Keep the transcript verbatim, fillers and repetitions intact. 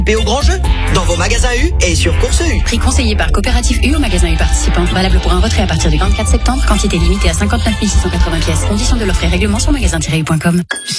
Et au grand jeu, dans vos magasins U et sur Course U. Prix conseillé par Coopérative U au magasin U participant. Valable pour un retrait à partir du vingt-quatre septembre. Quantité limitée à cinquante-neuf mille six cent quatre-vingts pièces. Conditions de l'offre et règlement sur magasin tiret u point com.